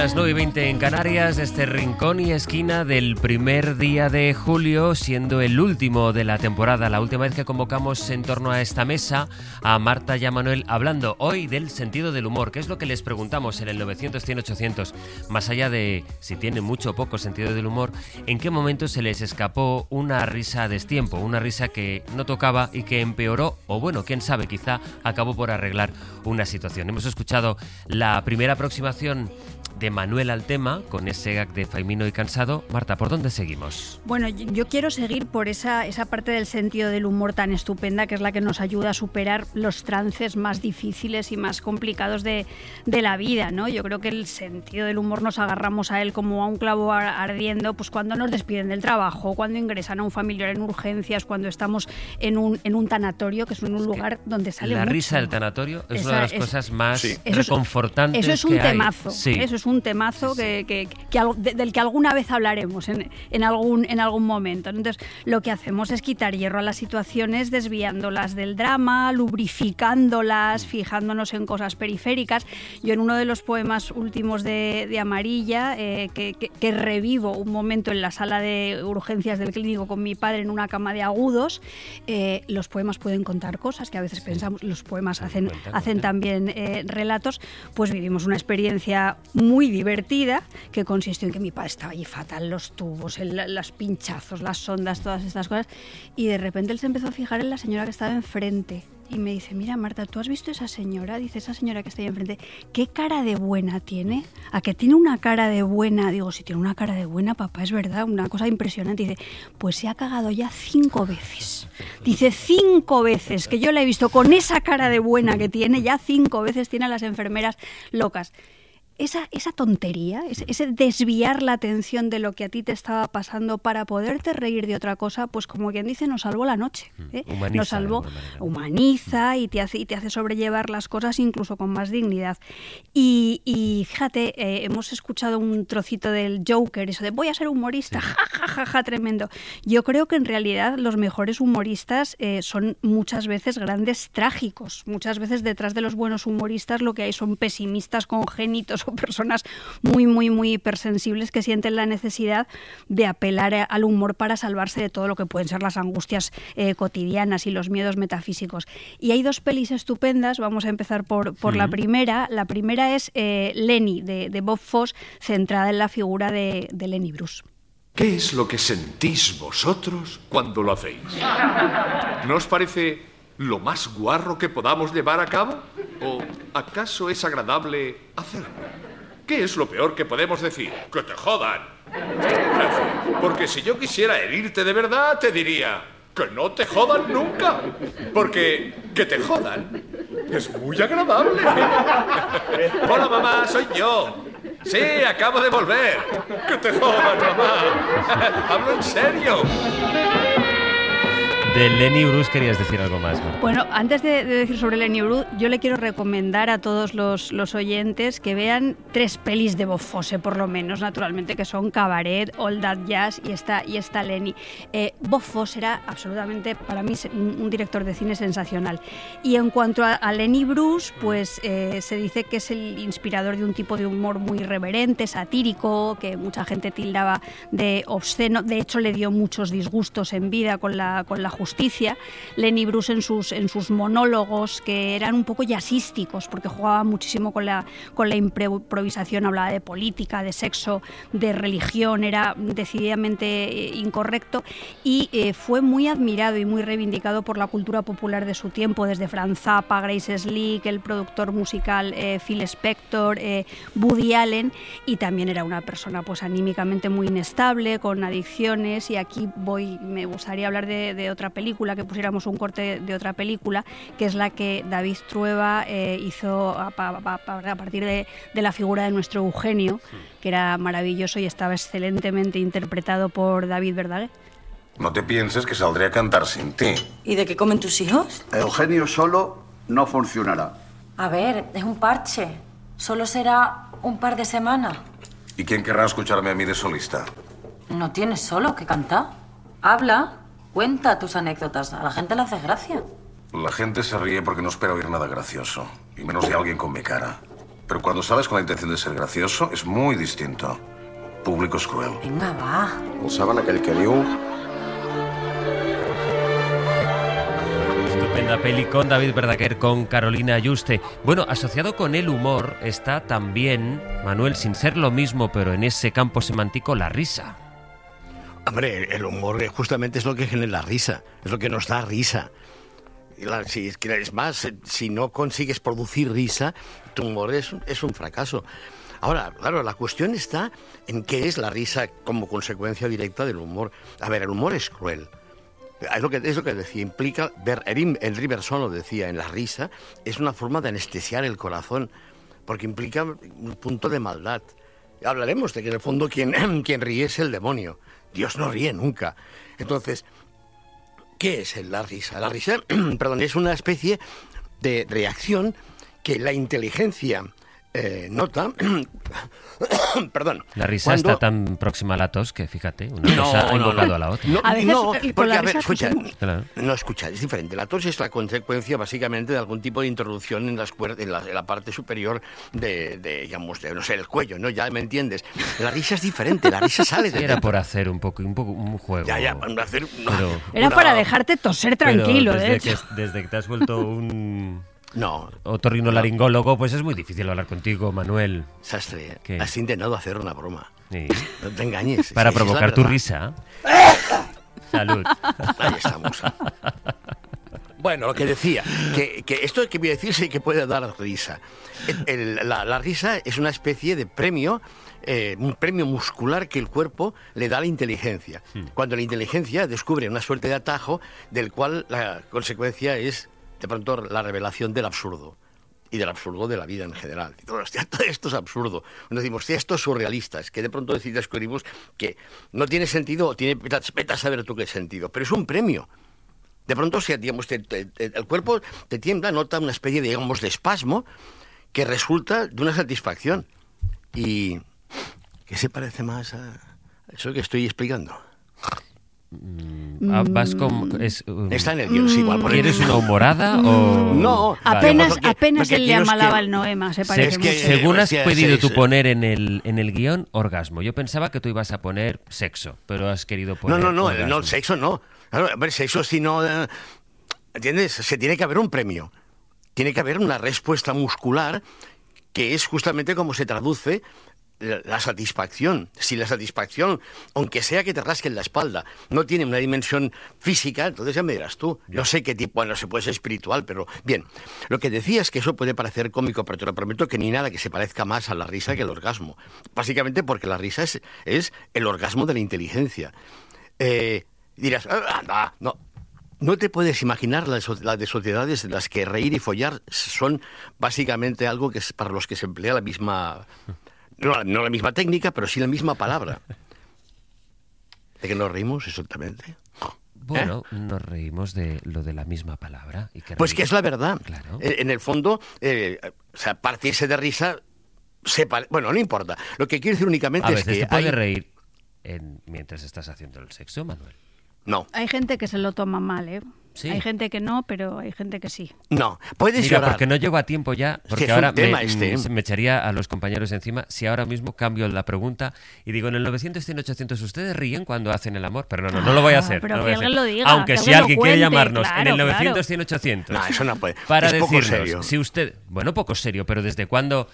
las 9:20 en Canarias, este rincón y esquina del primer día de julio, siendo el último de la temporada, la última vez que convocamos en torno a esta mesa a Marta y a Manuel, hablando hoy del sentido del humor, que es lo que les preguntamos en el 900-100-800, más allá de si tienen mucho o poco sentido del humor, en qué momento se les escapó una risa a destiempo, una risa que no tocaba y que empeoró, o bueno, quién sabe, quizá acabó por arreglar una situación. Hemos escuchado la primera aproximación de Manuel al tema, con ese gag de Faimino y Cansado. Marta, ¿por dónde seguimos? Bueno, yo quiero seguir por esa parte del sentido del humor tan estupenda, que es la que nos ayuda a superar los trances más difíciles y más complicados de la vida, ¿no? Yo creo que el sentido del humor nos agarramos a él como a un clavo ardiendo, pues cuando nos despiden del trabajo, cuando ingresan a un familiar en urgencias, cuando estamos en un tanatorio, que es un lugar donde sale la mucho. Risa del tanatorio es una de las cosas más reconfortantes. Eso es un que temazo. Sí. Eso es un temazo del que alguna vez hablaremos en algún momento. Entonces, lo que hacemos es quitar hierro a las situaciones, desviándolas del drama, lubrificándolas, fijándonos en cosas periféricas. Yo en uno de los poemas últimos de Amarilla, que revivo un momento en la sala de urgencias del clínico con mi padre en una cama de agudos, los poemas pueden contar cosas que a veces pensamos, los poemas hacen también relatos, pues vivimos una experiencia muy divertida, que consistió en que mi padre estaba allí fatal, los tubos, los pinchazos, las sondas, todas estas cosas, y de repente él se empezó a fijar en la señora que estaba enfrente y me dice: mira, Marta, ¿tú has visto esa señora? Dice, esa señora que está ahí enfrente, ¿qué cara de buena tiene? ¿A que tiene una cara de buena? Digo, si tiene una cara de buena, papá, es verdad, una cosa impresionante. Dice, pues se ha cagado ya 5 veces. Dice, 5 veces, que yo la he visto con esa cara de buena que tiene, ya 5 veces tiene a las enfermeras locas. Esa tontería, ese desviar la atención de lo que a ti te estaba pasando para poderte reír de otra cosa, pues como quien dice, nos salvó la noche. Nos salvó, humaniza y te hace sobrellevar las cosas incluso con más dignidad. Y fíjate, hemos escuchado un trocito del Joker, eso de voy a ser humorista, ja, tremendo. Yo creo que en realidad los mejores humoristas son muchas veces grandes trágicos. Muchas veces detrás de los buenos humoristas lo que hay son pesimistas congénitos o personas muy, muy, muy hipersensibles que sienten la necesidad de apelar al humor para salvarse de todo lo que pueden ser las angustias cotidianas y los miedos metafísicos. Y hay 2 pelis estupendas, vamos a empezar por la primera. La primera es Lenny, de Bob Fosse, centrada en la figura de Lenny Bruce. ¿Qué es lo que sentís vosotros cuando lo hacéis? ¿No os parece lo más guarro que podamos llevar a cabo? ¿O acaso es agradable hacerlo? ¿Qué es lo peor que podemos decir? ¡Que te jodan! Porque si yo quisiera herirte de verdad, te diría que no te jodan nunca. Porque que te jodan es muy agradable. Hola, mamá, soy yo. Sí, acabo de volver. Que te jodan, mamá. Hablo en serio. De Lenny Bruce querías decir algo más, ¿no? Bueno, antes de decir sobre Lenny Bruce, yo le quiero recomendar a todos los oyentes que vean 3 pelis de Bob Fosse, por lo menos, naturalmente, que son Cabaret, All That Jazz y esta Lenny. Bob Fosse era absolutamente, para mí, un director de cine sensacional. Y en cuanto a Lenny Bruce, pues se dice que es el inspirador de un tipo de humor muy irreverente, satírico, que mucha gente tildaba de obsceno. De hecho, le dio muchos disgustos en vida con la justicia. Lenny Bruce en sus monólogos, que eran un poco jazzísticos, porque jugaba muchísimo con la improvisación, hablaba de política, de sexo, de religión, era decididamente incorrecto, y fue muy admirado y muy reivindicado por la cultura popular de su tiempo, desde Frank Zappa, Grace Slick, el productor musical Phil Spector, Woody Allen, y también era una persona pues anímicamente muy inestable, con adicciones. Y aquí me gustaría hablar de otra película, que pusiéramos un corte de otra película, que es la que David Trueba hizo a partir de la figura de nuestro Eugenio, que era maravilloso y estaba excelentemente interpretado por David Verdaguer. No te pienses que saldré a cantar sin ti. ¿Y de qué comen tus hijos? Eugenio solo no funcionará. A ver, es un parche. Solo será un par de semanas. ¿Y quién querrá escucharme a mí de solista? No tienes solo que cantar. Habla. Cuenta tus anécdotas, a la gente le haces gracia. La gente se ríe porque no espera oír nada gracioso, y menos de alguien con mi cara. Pero cuando sales con la intención de ser gracioso, es muy distinto. El público es cruel. Vinga, va. El saben aquell que diu... Estupenda peli con David Verdaguer, con Carolina Yuste. Bueno, asociado con el humor está también, Manuel, sin ser lo mismo, pero en ese campo semántico, la risa. Hombre, el humor justamente es lo que genera risa, es lo que nos da risa. Es más, si no consigues producir risa, tu humor es un fracaso. Ahora, claro, la cuestión está en qué es la risa como consecuencia directa del humor. A ver, el humor es cruel. Es lo que decía, implica, Henri Bergson lo decía, en la risa es una forma de anestesiar el corazón, porque implica un punto de maldad. Hablaremos de que en el fondo quien ríe es el demonio. Dios no ríe nunca. Entonces, ¿qué es la risa? La risa, es una especie de reacción que la inteligencia nota. Perdón. La risa está tan próxima a la tos que, fíjate, una cosa ha invocado a la otra. Escucha, claro. No, escucha, es diferente. La tos es la consecuencia, básicamente, de algún tipo de introducción en la parte superior digamos, no sé, el cuello, ¿no? Ya me entiendes. La risa es diferente, la risa sale de Era por hacer un juego. Era para dejarte toser tranquilo, desde que te has vuelto un... otorrinolaringólogo, pues es muy difícil hablar contigo, Manuel. Sastre, has intentado hacer una broma. Sí. No te engañes. Para provocar tu risa. Salud. Ahí estamos. Bueno, lo que decía, que esto que voy a decir sí que puede dar risa. La risa es una especie de premio, un premio muscular que el cuerpo le da a la inteligencia. Cuando la inteligencia descubre una suerte de atajo del cual la consecuencia es de pronto la revelación del absurdo y del absurdo de la vida en general. Todo esto es absurdo. Nos decimos, esto es surrealista, es que de pronto descubrimos que no tiene sentido, vete a saber tú qué sentido, pero es un premio. De pronto, digamos, el cuerpo te tiembla, nota una especie de, digamos, de espasmo que resulta de una satisfacción. ¿Y qué se parece más a eso que estoy explicando? Vas con... Está en el guión, sí, igual. ¿Quieres una humorada o...? No. Apenas él le amalaba el noema, se parece mucho. Según has pedido tú poner en el guión, orgasmo. Yo pensaba que tú ibas a poner sexo, pero has querido poner No, el sexo no. Claro, a ver, sexo si no... ¿Entiendes? Se tiene que haber un premio. Tiene que haber una respuesta muscular que es justamente como se traduce la satisfacción. Si la satisfacción, aunque sea que te rasquen la espalda, no tiene una dimensión física, entonces ya me dirás tú. No sé qué tipo, bueno, se puede ser espiritual, pero bien. Lo que decía es que eso puede parecer cómico, pero te lo prometo que ni nada que se parezca más a la risa que el orgasmo. Básicamente porque la risa es el orgasmo de la inteligencia. Dirás, no te puedes imaginar las de sociedades en las que reír y follar son básicamente algo que es para los que se emplea la misma... No la misma técnica, pero sí la misma palabra. ¿De qué nos reímos exactamente? Bueno, nos reímos de lo de la misma palabra. Pues que es la verdad. Claro. En el fondo, partirse de risa... Bueno, no importa. Lo que quiero decir únicamente es que... ¿se puede reír mientras estás haciendo el sexo, Manuel? No. Hay gente que se lo toma mal, ¿eh? ¿Sí? Hay gente que no, pero hay gente que sí. No, puedes llorar. Porque no llego a tiempo ya, porque ahora me echaría a los compañeros encima si ahora mismo cambio la pregunta y digo, en el 900, 100, 800, ¿ustedes ríen cuando hacen el amor? Pero no lo voy a hacer. Pero no que alguien lo diga. Aunque si alguien quiere llamarnos en el 900, 100, 800. No, eso no puede. Para es decirnos, poco serio. Si usted... Bueno, poco serio, pero ¿desde cuándo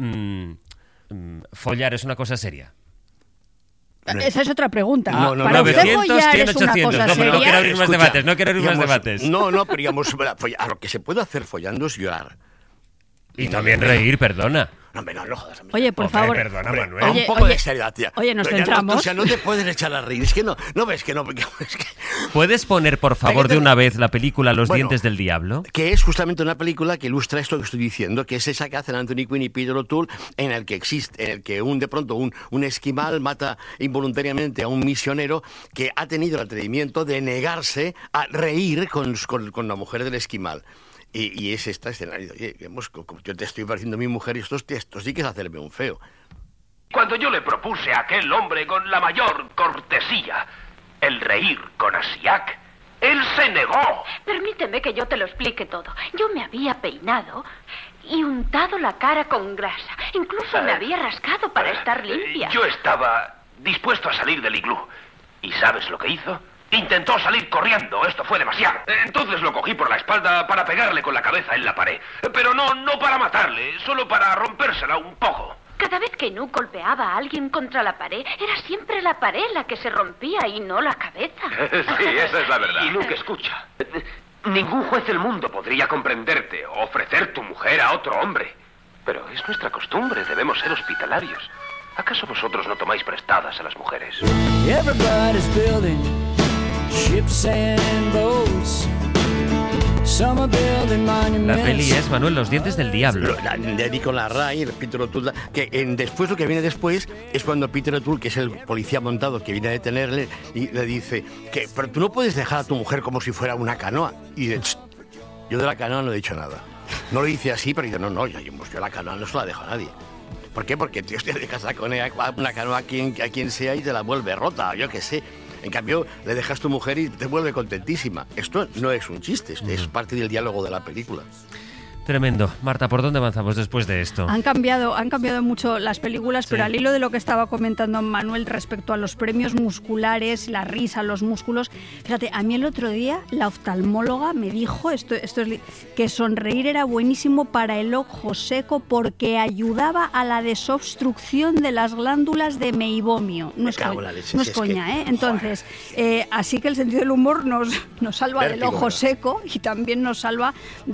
follar es una cosa seria? Esa es otra pregunta. No, Para 900, usted follar 100, es una 800. cosa No seria. quiero abrir más debates, no quiero abrir más debates. No, pero digamos, a lo que se puede hacer follando es llorar. Y también reír, No perdona. jodas. Oye, por favor. Perdona, Manuel. Un poco de seriedad, tía. Oye, nos centramos. O sea, no te puedes echar a reír. Es que no ves que no. Es que... ¿Puedes poner, por favor, de una vez la película Los dientes del diablo? Que es justamente una película que ilustra esto que estoy diciendo, que es esa que hacen Anthony Quinn y Peter O'Toole, en el que de pronto un esquimal mata involuntariamente a un misionero que ha tenido el atrevimiento de negarse a reír con la mujer del esquimal. Y es este escenario. Oye, yo te estoy pareciendo mi mujer y esto sí que es hacerme un feo. Cuando yo le propuse a aquel hombre con la mayor cortesía el reír con Asiac, Él se negó. Permíteme que yo te lo explique todo. Yo me había peinado y untado la cara con grasa. Incluso me había rascado para estar limpia. Yo estaba dispuesto a salir del iglú. ¿Y sabes lo que hizo? Intentó salir corriendo. Esto fue demasiado. Entonces lo cogí por la espalda para pegarle con la cabeza en la pared. Pero no para matarle, solo para rompérsela un poco. Cada vez que Nuke golpeaba a alguien contra la pared, era siempre la pared la que se rompía y no la cabeza. Sí, esa es la verdad. Y Nuke, escucha. Ningún juez del mundo podría comprenderte o ofrecer tu mujer a otro hombre. Pero es nuestra costumbre, debemos ser hospitalarios. ¿Acaso vosotros no tomáis prestadas a las mujeres? Everybody's building ships and boats. La peli es, Manuel, Los dientes del diablo. De Nicolas Ray, Peter O'Toole, que después, lo que viene después es cuando Peter O'Toole, que es el policía montado que viene a detenerle, y le dice que pero tú no puedes dejar a tu mujer como si fuera una canoa. Y dice, yo de la canoa no he dicho nada. No lo dice así, pero dice, no, yo la canoa no se la dejo a nadie. ¿Por qué? Porque tío, te dejas con una canoa a quien sea y te la vuelve rota, yo qué sé. En cambio, le dejas tu mujer y te vuelve contentísima. Esto no es un chiste, es parte del diálogo de la película. Tremendo. Marta, ¿por dónde avanzamos después de esto? Han cambiado mucho las películas, sí. Pero al hilo de lo que estaba comentando Manuel respecto a los premios musculares, la risa, los músculos, fíjate, a mí el otro día la oftalmóloga me dijo que sonreír era buenísimo para el ojo seco porque ayudaba a la desobstrucción de las glándulas de meibomio. No es coña, ¿eh? Entonces, así que el sentido del humor nos salva del ojo seco y también nos salva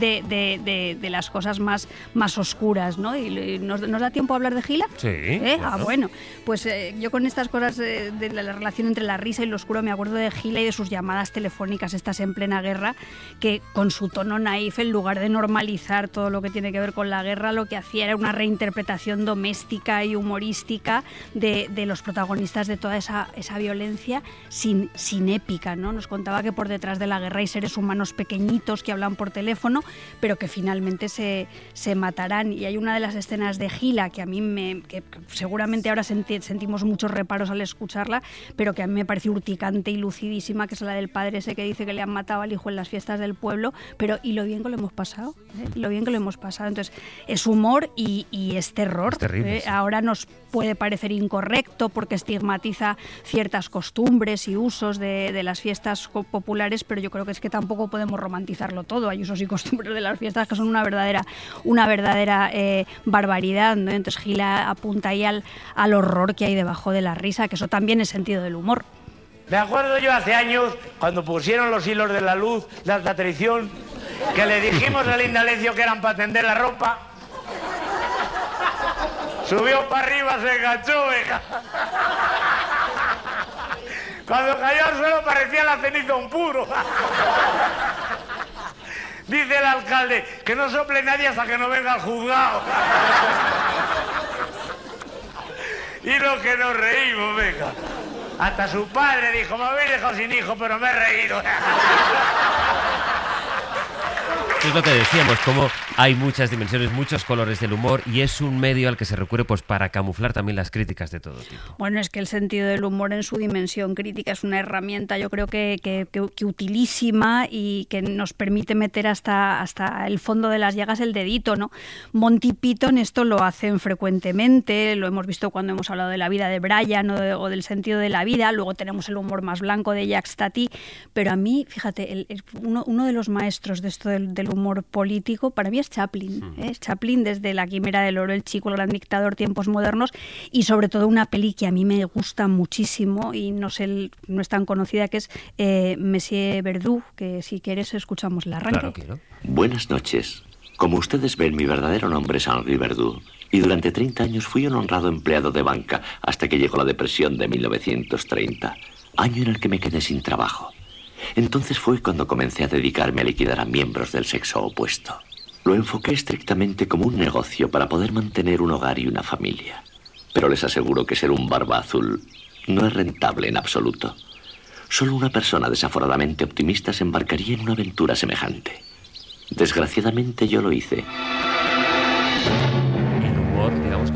de las cosas más oscuras, ¿no? ¿Y nos da tiempo a hablar de Gila? Sí. Claro. Bueno, pues yo con estas cosas de la relación entre la risa y lo oscuro me acuerdo de Gila y de sus llamadas telefónicas estas en plena guerra, que con su tono naif, en lugar de normalizar todo lo que tiene que ver con la guerra, lo que hacía era una reinterpretación doméstica y humorística de los protagonistas de toda esa violencia sin épica, ¿no? Nos contaba que por detrás de la guerra hay seres humanos pequeñitos que hablan por teléfono, pero que finalmente se matarán. Y hay una de las escenas de Gila que a mí que seguramente ahora sentimos muchos reparos al escucharla, pero que a mí me parece urticante y lucidísima, que es la del padre ese que dice que le han matado al hijo en las fiestas del pueblo, pero y lo bien que lo hemos pasado, lo bien que lo hemos pasado. Entonces es humor y es terror. Es terrible, sí. Ahora nos puede parecer incorrecto porque estigmatiza ciertas costumbres y usos de las fiestas populares, pero yo creo que es que tampoco podemos romantizarlo todo. Hay usos y costumbres de las fiestas que son una verdadera barbaridad, ¿no? Entonces Gila apunta ahí al horror que hay debajo de la risa, que eso también es sentido del humor. Me acuerdo yo hace años, cuando pusieron los hilos de la luz de alta traición, que le dijimos al Indalecio que eran para tender la ropa. Subió para arriba, se enganchó, venga. Cuando cayó al suelo parecía la ceniza un puro. Dice el alcalde que no sople nadie hasta que no venga el juzgado. Y lo que nos reímos, venga. Hasta su padre dijo, me habéis dejado sin hijo, pero me he reído. Es lo que decíamos, como hay muchas dimensiones, muchos colores del humor y es un medio al que se recurre pues para camuflar también las críticas de todo tipo. Bueno, es que el sentido del humor en su dimensión crítica es una herramienta, yo creo que utilísima y que nos permite meter hasta el fondo de las llagas el dedito, ¿no? Monty Python esto lo hacen frecuentemente, lo hemos visto cuando hemos hablado de la vida de Brian o del sentido de la vida, luego tenemos el humor más blanco de Jacques Tati, pero a mí, fíjate, uno de los maestros de esto del humor político, para mí es Chaplin. Chaplin desde La Quimera del Oro, El Chico, El Gran Dictador, Tiempos Modernos y sobre todo una peli que a mí me gusta muchísimo y no es tan conocida, que es Monsieur Verdoux, que si quieres escuchamos el arranque. Claro, quiero. Buenas noches. Como ustedes ven, mi verdadero nombre es Henri Verdoux y durante 30 años fui un honrado empleado de banca hasta que llegó la depresión de 1930, año en el que me quedé sin trabajo. Entonces fue cuando comencé a dedicarme a liquidar a miembros del sexo opuesto. Lo enfoqué estrictamente como un negocio para poder mantener un hogar y una familia. Pero les aseguro que ser un barba azul no es rentable en absoluto. Solo una persona desaforadamente optimista se embarcaría en una aventura semejante. Desgraciadamente yo lo hice. El humor, digamos, como mecanismo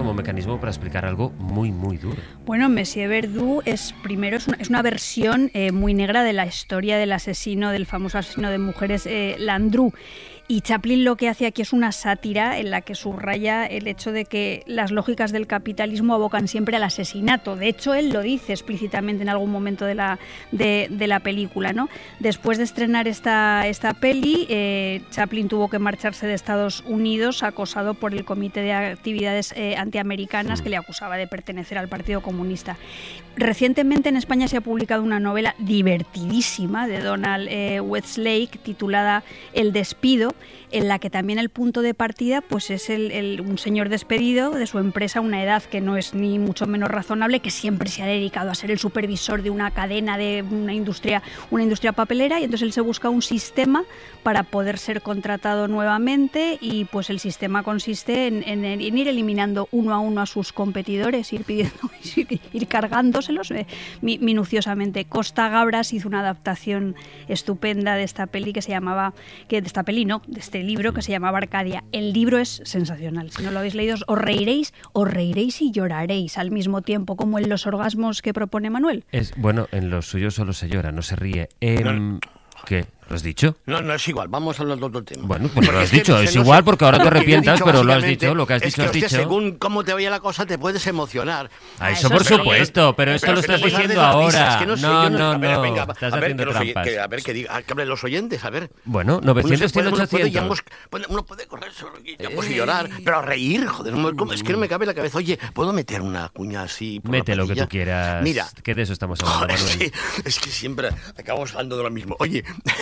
capitalismo para explicar algo muy, muy duro. Bueno, Monsieur Verdoux es una versión muy negra de la historia del famoso asesino de mujeres Landru. Y Chaplin lo que hace aquí es una sátira en la que subraya el hecho de que las lógicas del capitalismo abocan siempre al asesinato. De hecho, él lo dice explícitamente en algún momento de la película, ¿no? Después de estrenar esta peli, Chaplin tuvo que marcharse de Estados Unidos acosado por el Comité de Actividades Antiamericanas que le acusaba de pertenecer al Partido Comunista. Recientemente en España se ha publicado una novela divertidísima de Donald Westlake titulada El despido, en la que también el punto de partida pues es un señor despedido de su empresa a una edad que no es ni mucho menos razonable, que siempre se ha dedicado a ser el supervisor de una cadena de una industria papelera, y entonces él se busca un sistema para poder ser contratado nuevamente, y pues el sistema consiste en ir eliminando uno a uno a sus competidores, ir cargándoselos minuciosamente. Costa Gabras hizo una adaptación estupenda de esta peli de este libro que se llamaba Arcadia. El libro es sensacional. Si no lo habéis leído, os reiréis y lloraréis al mismo tiempo, como en los orgasmos que propone Manuel. Bueno, en los suyos solo se llora, no se ríe. ¿Qué? ¿Lo has dicho? No es igual, vamos a hablar de otro tema. Bueno, pues lo has dicho, es igual porque ahora te arrepientas, pero lo has dicho, lo que has dicho, has dicho. Según cómo te vaya la cosa te puedes emocionar. Eso por supuesto, pero esto lo estás diciendo ahora. No, venga, estás haciendo trampas. Que hablen los oyentes, a ver. Bueno, 900 tiene 800. Uno puede correr y llorar, pero reír, joder, es que no me cabe la cabeza. Oye, ¿puedo meter una cuña así? Mete lo que tú quieras. Mira. Que de eso estamos hablando, Manuel. Sí, es que siempre acabamos hablando de lo mismo. Oye,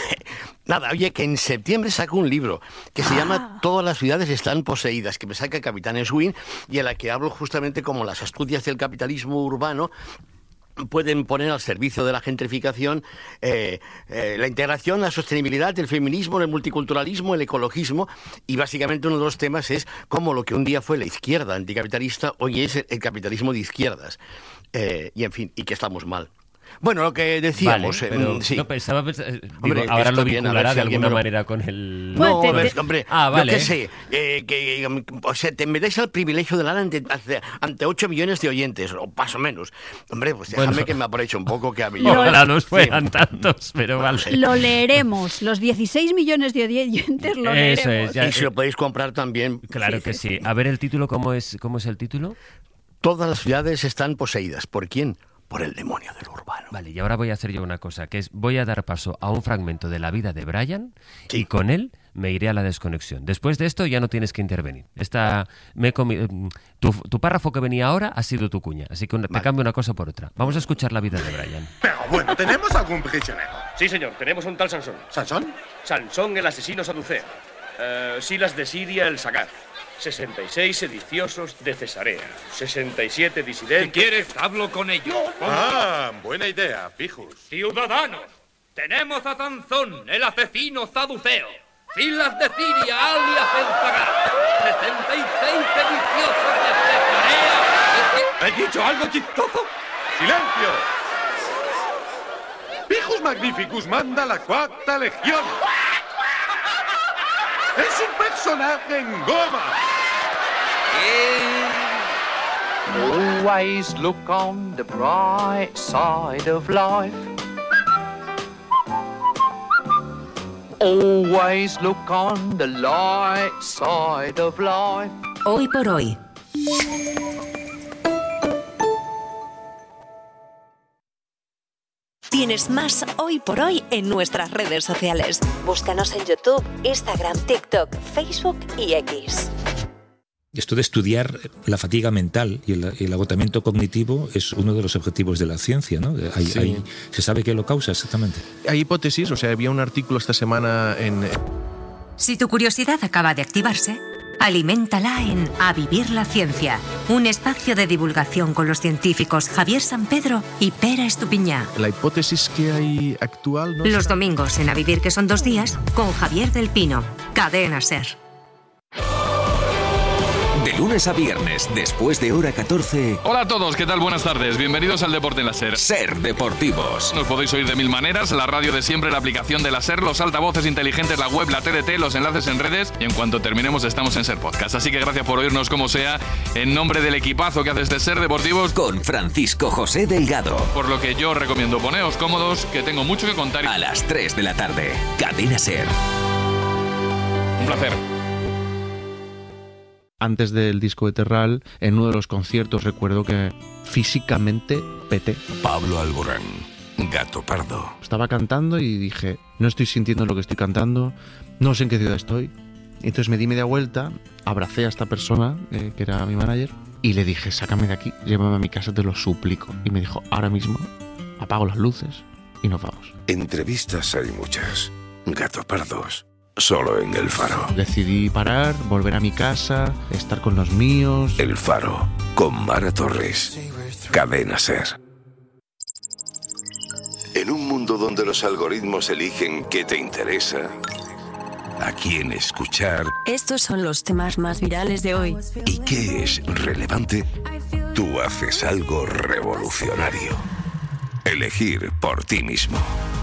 que en septiembre saco un libro que se llama Todas las ciudades están poseídas, que me saca Capitán Swing, y en la que hablo justamente como las astucias del capitalismo urbano pueden poner al servicio de la gentrificación la integración, la sostenibilidad, el feminismo, el multiculturalismo, el ecologismo, y básicamente uno de los temas es cómo lo que un día fue la izquierda anticapitalista hoy es el capitalismo de izquierdas, y en fin, y que estamos mal. Bueno, lo que decíamos... Vale, pero sí. No pensaba... Hombre, ahora lo vinculará de alguna manera con el... No, hombre, vale. Yo qué sé, o sea, te metéis al privilegio de hablar ante 8 millones de oyentes, o más o menos. Hombre, pues déjame que me aproveche un poco, que a mí... Ojalá no fueran tantos, pero vale. Lo leeremos, los 16 millones de oyentes lo leeremos. Eso es, y si lo podéis comprar también... Claro que sí. A ver el título, ¿cómo es el título? Todas las ciudades están poseídas. ¿Por quién? Por el demonio del urbano. Vale, y ahora voy a hacer yo una cosa, que es voy a dar paso a un fragmento de la vida de Brian, y con él me iré a la desconexión. Después de esto ya no tienes que intervenir. Tu párrafo que venía ahora ha sido tu cuña, así que te cambio una cosa por otra. Vamos a escuchar la vida de Brian. Pero bueno, ¿tenemos algún prisionero? Sí, señor, tenemos un tal Sansón. ¿Sansón? Sansón, el asesino saduceo. Silas de Siria, el Sagar. 66 sediciosos de Cesarea. 67 disidentes... Si quieres, hablo con ellos. Buena idea, Fijus. Ciudadanos, tenemos a Sansón, el asesino saduceo. Silas de Siria, alias el Zagar. 66 sediciosos de Cesarea. ¿He dicho algo chistoso? ¡Silencio! Fijus Magnificus manda la 4ª legión. ¡Es un personaje en goma! Always look on the bright side of life. Always look on the light side of life. Hoy por hoy. Tienes más Hoy por Hoy en nuestras redes sociales. Búscanos en YouTube, Instagram, TikTok, Facebook y X. Esto de estudiar la fatiga mental y el agotamiento cognitivo es uno de los objetivos de la ciencia, ¿no? ¿Se sabe qué lo causa exactamente? Hay hipótesis, o sea, había un artículo esta semana en... Si tu curiosidad acaba de activarse, aliméntala en A Vivir la Ciencia, un espacio de divulgación con los científicos Javier Sampedro y Pera Estupiñá. La hipótesis que hay actual... ¿no? Los domingos en A Vivir, que son 2 días, con Javier del Pino, Cadena SER. De lunes a viernes, después de hora 14. Hola a todos, ¿qué tal? Buenas tardes. Bienvenidos al Deporte en la SER. SER Deportivos. Nos podéis oír de mil maneras, la radio de siempre, la aplicación de la SER, los altavoces inteligentes, la web, la TDT, los enlaces en redes, y en cuanto terminemos estamos en SER Podcast. Así que gracias por oírnos como sea, en nombre del equipazo que hace este SER Deportivos. Con Francisco José Delgado. Por lo que yo os recomiendo, poneos cómodos, que tengo mucho que contar. A las 3 de la tarde, Cadena SER. Un placer. Antes del disco de Terral, en uno de los conciertos recuerdo que físicamente peté. Pablo Alborán, Gato Pardo. Estaba cantando y dije, no estoy sintiendo lo que estoy cantando, no sé en qué ciudad estoy. Entonces me di media vuelta, abracé a esta persona, que era mi manager, y le dije, sácame de aquí, llévame a mi casa, te lo suplico. Y me dijo, ahora mismo apago las luces y nos vamos. Entrevistas hay muchas. Gato Pardos. Solo en El Faro. Decidí parar, volver a mi casa, estar con los míos. El Faro, con Mara Torres. Cadena SER. En un mundo donde los algoritmos eligen qué te interesa, a quién escuchar. Estos son los temas más virales de hoy. ¿Y qué es relevante? Tú haces algo revolucionario. Elegir por ti mismo.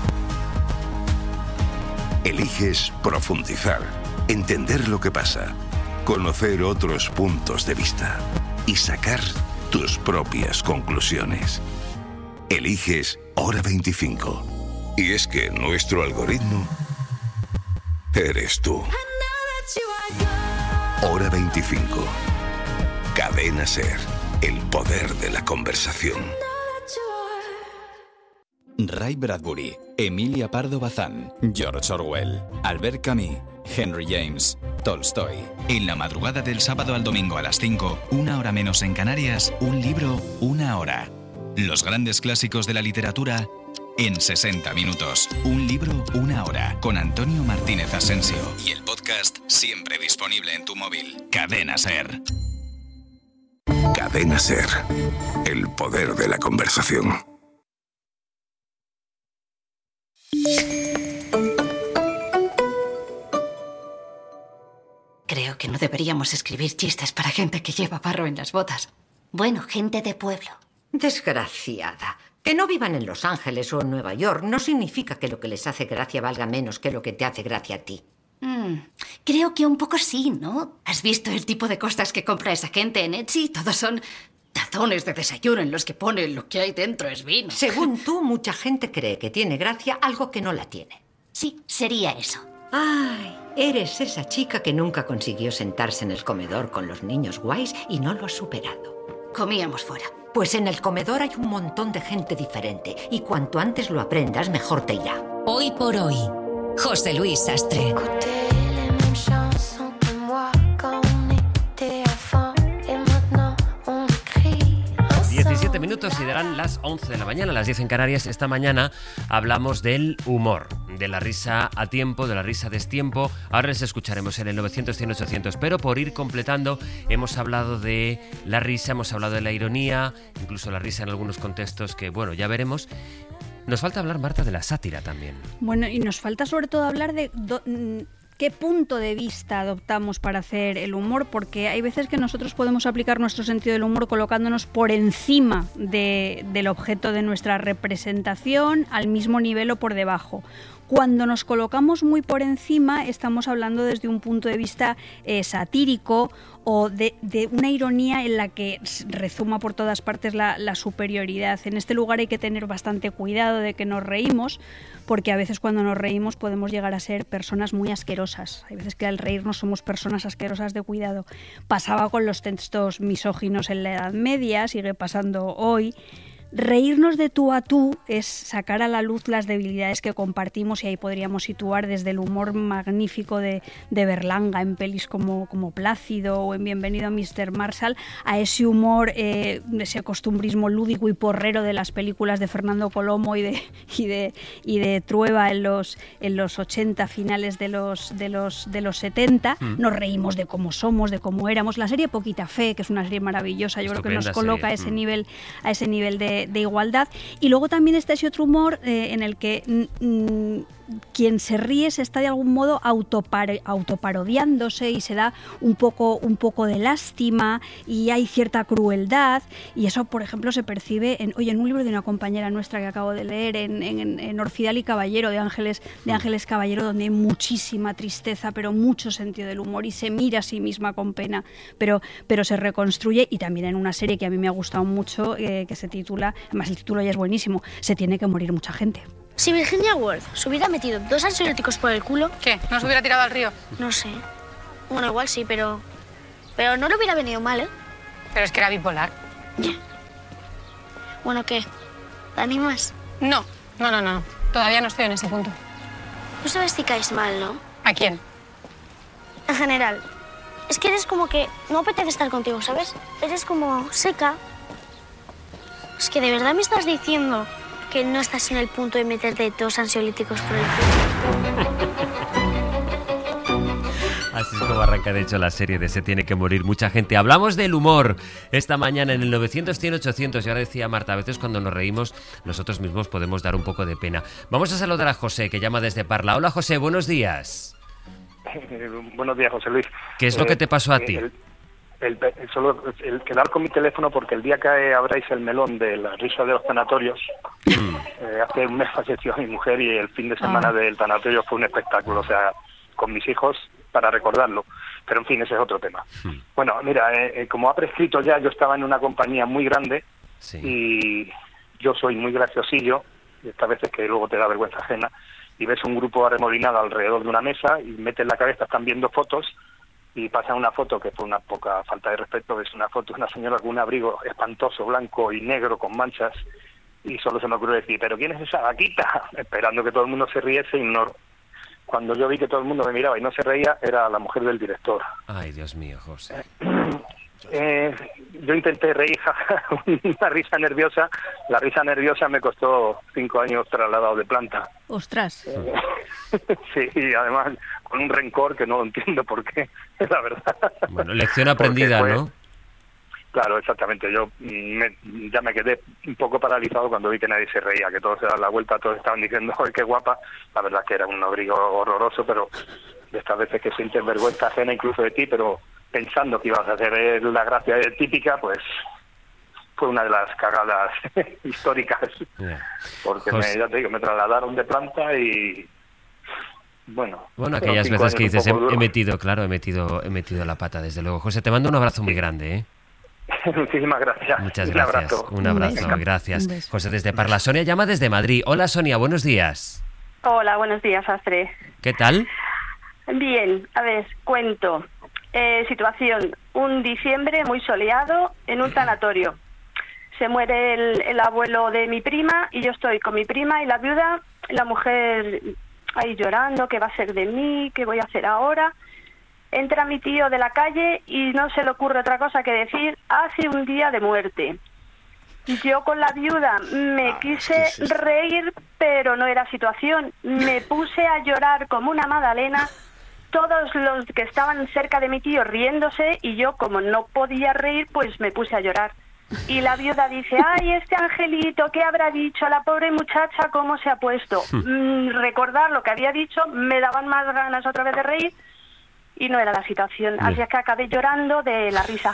Eliges profundizar, entender lo que pasa, conocer otros puntos de vista y sacar tus propias conclusiones. Eliges Hora 25. Y es que nuestro algoritmo eres tú. Hora 25. Cadena SER. El poder de la conversación. Ray Bradbury, Emilia Pardo Bazán, George Orwell, Albert Camus, Henry James, Tolstoy. En la madrugada del sábado al domingo a las 5, 1 hora menos en Canarias, un libro, 1 hora. Los grandes clásicos de la literatura en 60 minutos. Un libro, 1 hora. Con Antonio Martínez Asensio. Y el podcast siempre disponible en tu móvil. Cadena SER. Cadena SER. El poder de la conversación. Creo que no deberíamos escribir chistes para gente que lleva barro en las botas. Bueno, gente de pueblo. Desgraciada. Que no vivan en Los Ángeles o en Nueva York no significa que lo que les hace gracia valga menos que lo que te hace gracia a ti. Creo que un poco sí, ¿no? ¿Has visto el tipo de cosas que compra esa gente en Etsy? Todos son tazones de desayuno en los que pone lo que hay dentro es vino. Según tú, mucha gente cree que tiene gracia algo que no la tiene. Sí, sería eso. Ay, eres esa chica que nunca consiguió sentarse en el comedor con los niños guays y no lo has superado. Comíamos fuera. Pues en el comedor hay un montón de gente diferente y cuanto antes lo aprendas, mejor te irá. Hoy por hoy, José Luis Sastre. 17 minutos y darán las 11 de la mañana, las 10 en Canarias. Esta mañana hablamos del humor, de la risa a tiempo, de la risa a destiempo. Ahora les escucharemos en el 900, 100, 800. Pero por ir completando, hemos hablado de la risa, hemos hablado de la ironía, incluso la risa en algunos contextos que, bueno, ya veremos. Nos falta hablar, Marta, de la sátira también. Bueno, y nos falta sobre todo hablar de qué punto de vista adoptamos para hacer el humor, porque hay veces que nosotros podemos aplicar nuestro sentido del humor colocándonos por encima del objeto de nuestra representación, al mismo nivel o por debajo. Cuando nos colocamos muy por encima, estamos hablando desde un punto de vista satírico o de una ironía en la que rezuma por todas partes la superioridad. En este lugar hay que tener bastante cuidado de que nos reímos, porque a veces cuando nos reímos podemos llegar a ser personas muy asquerosas. Hay veces que al reírnos somos personas asquerosas de cuidado. Pasaba con los textos misóginos en la Edad Media, sigue pasando hoy. Reírnos de tú a tú es sacar a la luz las debilidades que compartimos, y ahí podríamos situar desde el humor magnífico de Berlanga en pelis como Plácido o en Bienvenido a Mr. Marshall, a ese humor, ese costumbrismo lúdico y porrero de las películas de Fernando Colomo y de Trueba en los 80, finales de los 70. Nos reímos de cómo somos, de cómo éramos. La serie Poquita Fe, que es una serie maravillosa, yo creo que nos coloca a ese nivel de igualdad. Y luego también está ese otro humor en el que quien se ríe se está de algún modo autoparodiándose y se da un poco de lástima y hay cierta crueldad, y eso, por ejemplo, se percibe en un libro de una compañera nuestra que acabo de leer, en Orfidal y Caballero, de Ángeles Caballero, donde hay muchísima tristeza, pero mucho sentido del humor, y se mira a sí misma con pena, pero se reconstruye. Y también en una serie que a mí me ha gustado mucho, que se titula, además el título ya es buenísimo, Se tiene que morir mucha gente. Si Virginia Woolf se hubiera metido 2 ansiolíticos por el culo... ¿Qué? ¿No se hubiera tirado al río? No sé. Bueno, igual sí, pero no le hubiera venido mal, ¿eh? Pero es que era bipolar. Ya. Bueno, ¿qué? ¿Te animas? No. Todavía no estoy en ese punto. No sabes si caes mal, ¿no? ¿A quién? En general. Es que eres como que no apetece estar contigo, ¿sabes? Eres como seca. Es que de verdad me estás diciendo que no estás en el punto de meterte 2 ansiolíticos por el culo. Así es como arranca, de hecho, la serie de Se tiene que morir mucha gente. Hablamos del humor esta mañana en el 900-100-800. Y ahora decía Marta, a veces cuando nos reímos nosotros mismos podemos dar un poco de pena. Vamos a saludar a José, que llama desde Parla. Hola, José, buenos días. Buenos días, José Luis. ¿Qué es lo que te pasó a ti? Solo quedar con mi teléfono, porque el día que abráis el melón de la risa de los tanatorios, hace un mes falleció mi mujer y el fin de semana del tanatorio fue un espectáculo, o sea, con mis hijos, para recordarlo. Pero en fin, ese es otro tema. Bueno, mira, como ha prescrito ya, yo estaba en una compañía muy grande y yo soy muy graciosillo, y esta vez es que luego te da vergüenza ajena, y ves un grupo arremolinado alrededor de una mesa y metes la cabeza, están viendo fotos, y pasan una foto que fue una poca falta de respeto, es una foto de una señora con un abrigo espantoso, blanco y negro con manchas, y solo se me ocurrió decir, ¿pero quién es esa vaquita? Esperando que todo el mundo se riese, y no. Cuando yo vi que todo el mundo me miraba y no se reía, era la mujer del director. Ay, Dios mío, José. Yo intenté reír, una risa nerviosa. La risa nerviosa me costó 5 años trasladado de planta. ¡Ostras! Sí, y además con un rencor que no lo entiendo por qué, es la verdad. Bueno, lección aprendida, ¿no? Claro, exactamente. Yo ya me quedé un poco paralizado cuando vi que nadie se reía, que todos se daban la vuelta, todos estaban diciendo, ¡ay, qué guapa! La verdad es que era un abrigo horroroso, pero de estas veces que sientes vergüenza ajena incluso de ti, pero pensando que ibas a hacer la gracia típica, pues fue una de las cagadas históricas. Porque ya te digo, me trasladaron de planta y... Bueno, aquellas veces que dices, he metido la pata, desde luego. José, te mando un abrazo muy grande, ¿eh? Muchísimas gracias. Muchas gracias. Un abrazo, gracias. José desde Parla. Sonia llama desde Madrid. Hola, Sonia, buenos días. Hola, buenos días, Astre. ¿Qué tal? Bien, a ver, cuento. Situación, un diciembre muy soleado en un tanatorio. Se muere el abuelo de mi prima y yo estoy con mi prima y la viuda, la mujer ahí llorando, ¿qué va a ser de mí? ¿Qué voy a hacer ahora? Entra mi tío de la calle y no se le ocurre otra cosa que decir, hace un día de muerte. Yo con la viuda me quise reír, pero no era situación. Me puse a llorar como una magdalena, todos los que estaban cerca de mi tío riéndose, y yo, como no podía reír, pues me puse a llorar. Y la viuda dice, ay, este angelito, ¿qué habrá dicho? La pobre muchacha, ¿cómo se ha puesto? Recordar lo que había dicho me daban más ganas otra vez de reír, y no era la situación. Así es que acabé llorando de la risa.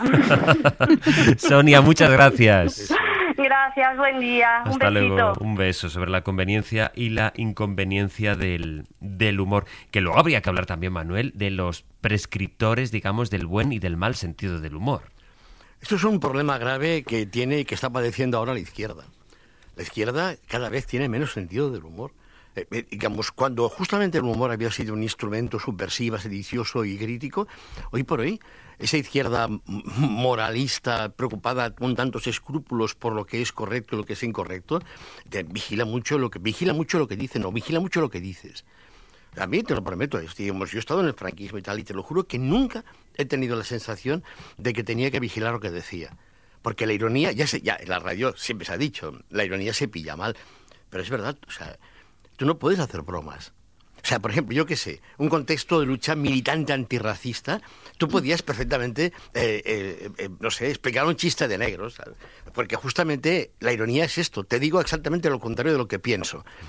Sonia, muchas gracias. Gracias, buen día. Hasta un besito. luego. Un beso sobre la conveniencia y la inconveniencia del humor. Que luego habría que hablar también, Manuel, de los prescriptores, digamos, del buen y del mal sentido del humor. Esto es un problema grave que tiene y que está padeciendo ahora la izquierda. La izquierda cada vez tiene menos sentido del humor. Digamos, cuando justamente el humor había sido un instrumento subversivo, sedicioso y crítico, hoy por hoy, esa izquierda moralista, preocupada con tantos escrúpulos por lo que es correcto y lo que es incorrecto, vigila mucho lo que dicen, o vigila mucho lo que dices. A mí, te lo prometo, digamos, yo he estado en el franquismo y tal, y te lo juro que nunca he tenido la sensación de que tenía que vigilar lo que decía. Porque la ironía, ya en la radio siempre se ha dicho, la ironía se pilla mal, pero es verdad, o sea, tú no puedes hacer bromas. O sea, por ejemplo, yo qué sé, un contexto de lucha militante antirracista, tú podías perfectamente, no sé, explicar un chiste de negros, ¿sabes? Porque justamente la ironía es esto, te digo exactamente lo contrario de lo que pienso.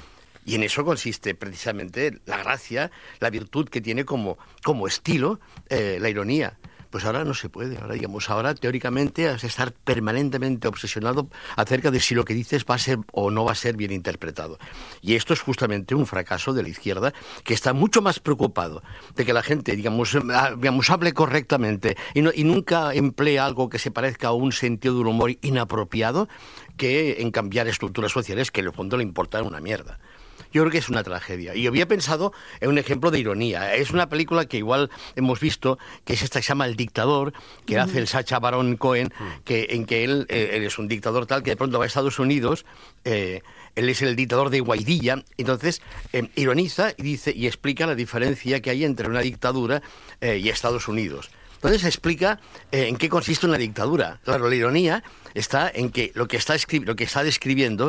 Y en eso consiste precisamente la gracia, la virtud que tiene como estilo la ironía. Pues ahora no se puede. Ahora teóricamente has de estar permanentemente obsesionado acerca de si lo que dices va a ser o no va a ser bien interpretado. Y esto es justamente un fracaso de la izquierda, que está mucho más preocupado de que la gente, digamos hable correctamente y nunca emplee algo que se parezca a un sentido del humor inapropiado, que en cambiar estructuras sociales que en el fondo le importan una mierda. Yo creo que es una tragedia. Y había pensado en un ejemplo de ironía. Es una película que igual hemos visto, que es esta que se llama El dictador, que hace el Sacha Baron Cohen, en que él es un dictador tal que de pronto va a Estados Unidos, él es el dictador de Guaidilla, entonces ironiza y dice y explica la diferencia que hay entre una dictadura y Estados Unidos. Entonces explica en qué consiste una dictadura. Claro, la ironía está en que lo que está describiendo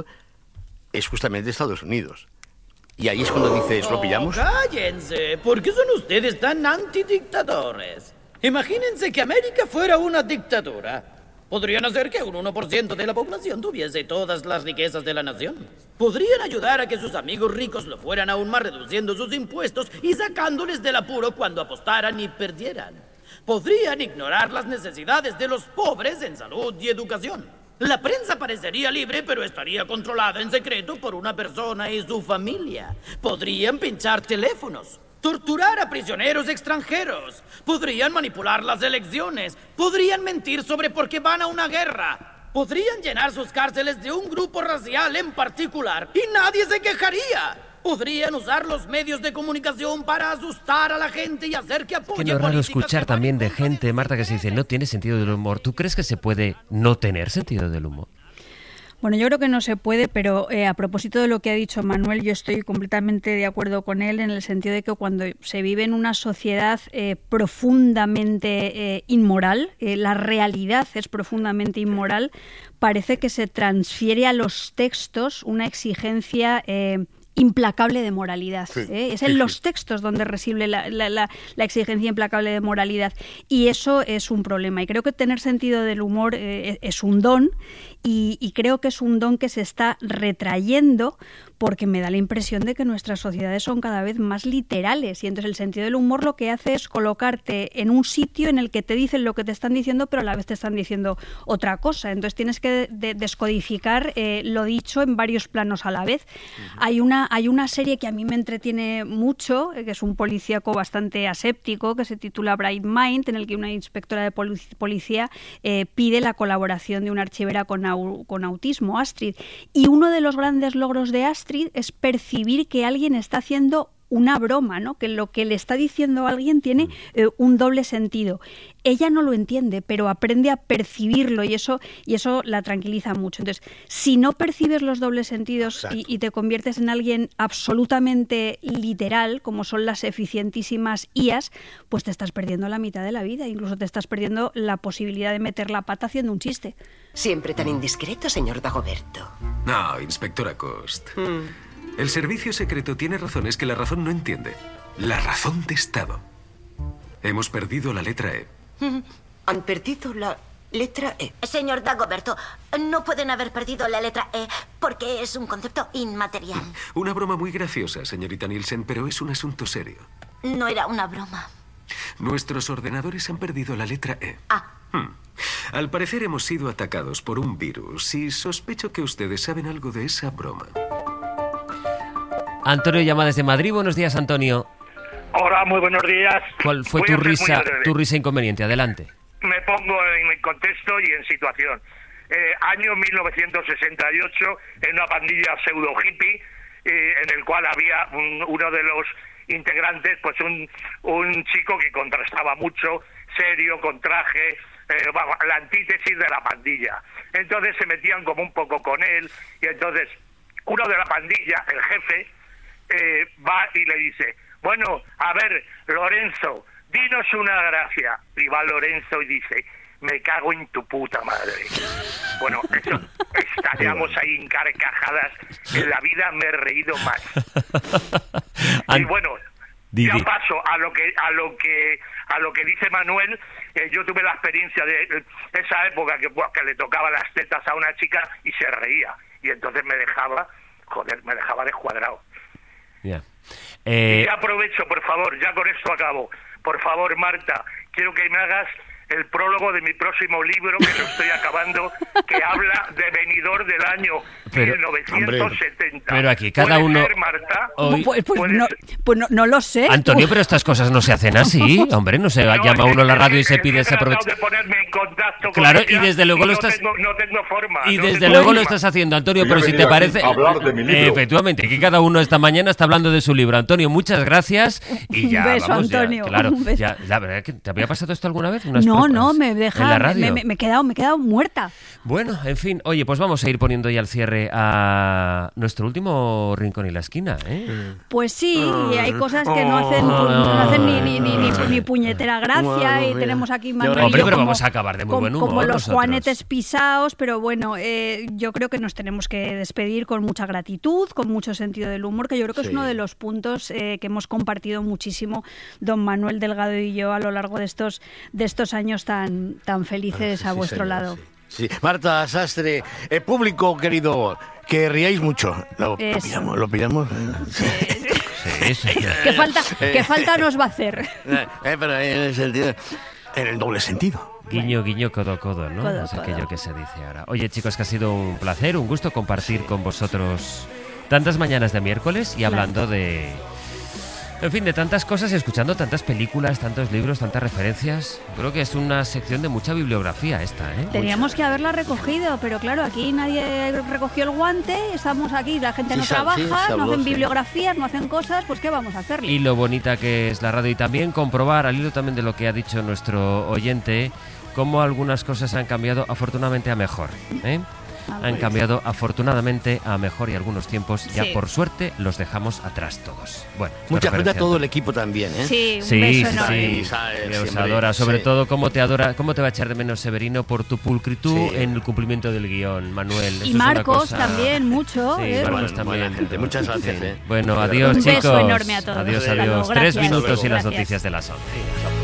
es justamente Estados Unidos. Y ahí es cuando dices, ¿lo pillamos? ¡Cállense! ¿Por qué son ustedes tan antidictadores? Imagínense que América fuera una dictadura. Podrían hacer que un 1% de la población tuviese todas las riquezas de la nación. Podrían ayudar a que sus amigos ricos lo fueran aún más reduciendo sus impuestos y sacándoles del apuro cuando apostaran y perdieran. Podrían ignorar las necesidades de los pobres en salud y educación. La prensa parecería libre, pero estaría controlada en secreto por una persona y su familia. Podrían pinchar teléfonos, torturar a prisioneros extranjeros, podrían manipular las elecciones, podrían mentir sobre por qué van a una guerra, podrían llenar sus cárceles de un grupo racial en particular y nadie se quejaría. Podrían usar los medios de comunicación para asustar a la gente y hacer que apoye. Que no es raro escuchar también de gente, Marta, que se dice no tiene sentido del humor. ¿Tú crees que se puede no tener sentido del humor? Bueno, yo creo que no se puede, pero a propósito de lo que ha dicho Manuel, yo estoy completamente de acuerdo con él en el sentido de que cuando se vive en una sociedad profundamente inmoral, la realidad es profundamente inmoral, parece que se transfiere a los textos una exigencia implacable de moralidad. Sí, Es en los textos donde reside la exigencia implacable de moralidad. Y eso es un problema. Y creo que tener sentido del humor es un don, y creo que es un don que se está retrayendo porque me da la impresión de que nuestras sociedades son cada vez más literales. Y entonces el sentido del humor lo que hace es colocarte en un sitio en el que te dicen lo que te están diciendo, pero a la vez te están diciendo otra cosa. Entonces tienes que descodificar lo dicho en varios planos a la vez. Hay una serie que a mí me entretiene mucho, que es un policíaco bastante aséptico, que se titula Bright Mind, en el que una inspectora de policía pide la colaboración de una archivera con autismo, Astrid. Y uno de los grandes logros de Astrid es percibir que alguien está haciendo una broma, ¿no? Que lo que le está diciendo a alguien tiene un doble sentido. Ella no lo entiende, pero aprende a percibirlo y eso la tranquiliza mucho. Entonces, si no percibes los dobles sentidos y te conviertes en alguien absolutamente literal, como son las eficientísimas IAs, pues te estás perdiendo la mitad de la vida. Incluso te estás perdiendo la posibilidad de meter la pata haciendo un chiste. Siempre tan indiscreto, señor Dagoberto. No, inspectora Cost. El servicio secreto tiene razones que la razón no entiende. La razón de Estado. Hemos perdido la letra E. Han perdido la letra E. Señor Dagoberto, no pueden haber perdido la letra E porque es un concepto inmaterial. Una broma muy graciosa, señorita Nielsen, pero es un asunto serio. No era una broma. Nuestros ordenadores han perdido la letra E. Al parecer hemos sido atacados por un virus y sospecho que ustedes saben algo de esa broma. Antonio llama desde Madrid. Buenos días, Antonio. Hola, muy buenos días. ¿Cuál fue tu risa inconveniente? Adelante. Me pongo en contexto y en situación. Año 1968, en una pandilla pseudo hippie, en el cual había uno de los integrantes, pues un chico que contrastaba mucho, serio, con traje, la antítesis de la pandilla. Entonces se metían como un poco con él, y entonces uno de la pandilla, el jefe, va y le dice: bueno, a ver, Lorenzo, dinos una gracia. Y va Lorenzo y dice: me cago en tu puta madre. Bueno, eso, estallamos ahí en carcajadas. En la vida me he reído más. Y bueno, ya paso a lo que dice Manuel. Yo tuve la experiencia de esa época que le tocaba las tetas a una chica y se reía. Y entonces me dejaba descuadrado. Ya. Y aprovecho, por favor, ya con esto acabo. Por favor, Marta, quiero que me hagas el prólogo de mi próximo libro, que lo estoy acabando, que habla de venidor del año 1970. Pero aquí cada uno... Ser, Marta? Hoy... Pues no lo sé. Antonio, pero estas cosas no se hacen así, hombre, no se llama uno a la radio y se pide ese aprovecho. Claro, y desde luego lo estás... No tengo forma. Y desde luego lo estás haciendo, Antonio, pero si te parece... Hablar de mi libro. Efectivamente, aquí cada uno esta mañana está hablando de su libro. Antonio, muchas gracias. Y ya, un beso, vamos, Antonio. Ya, claro, Un beso. ya, la verdad que ¿te había pasado esto alguna vez? No, me deja... ¿En la radio? Me he quedado muerta. Bueno, en fin, oye, pues vamos a ir poniendo ya al cierre a nuestro último rincón y la esquina, ¿eh? Pues sí, hay cosas que no hacen ni puñetera gracia y tenemos aquí Manuel. Hombre, pero vamos a acabar de muy buen humor. Como los nosotros. juanetes pisaos, pero bueno, yo creo que nos tenemos que despedir con mucha gratitud, con mucho sentido del humor, que yo creo que es uno de los puntos que hemos compartido muchísimo don Manuel Delgado y yo a lo largo de estos años tan felices a vuestro lado. Sí. Marta Sastre, público querido, que riáis mucho. Lo pillamos. Sí. ¿Qué falta nos va a hacer? Pero en el doble sentido. Guiño, guiño, codo, codo, ¿no? Codo, es aquello que se dice ahora. Oye, chicos, que ha sido un placer, un gusto compartir con vosotros tantas mañanas de miércoles y hablando de... En fin, de tantas cosas, escuchando tantas películas, tantos libros, tantas referencias. Creo que es una sección de mucha bibliografía esta, ¿eh? Teníamos que haberla recogido, pero claro, aquí nadie recogió el guante, estamos aquí, la gente no trabaja, no hacen bibliografías, no hacen cosas, pues ¿qué vamos a hacerle? Y lo bonita que es la radio y también comprobar, al hilo también de lo que ha dicho nuestro oyente, cómo algunas cosas han cambiado afortunadamente a mejor, ¿eh? Han cambiado afortunadamente a mejor y algunos tiempos ya por suerte los dejamos atrás todos. Bueno, mucha gente a todo el equipo también, ¿eh? Sí, un beso enorme. Os adora, sobre todo cómo te va a echar de menos Severino por tu pulcritud en el cumplimiento del guión, Manuel. Y Marcos también, mucho. Sí, Marcos también. Gente. Muchas gracias. Bueno, adiós, chicos. Un beso enorme a todos. Adiós. Gracias. 3 minutos y las noticias de las 11.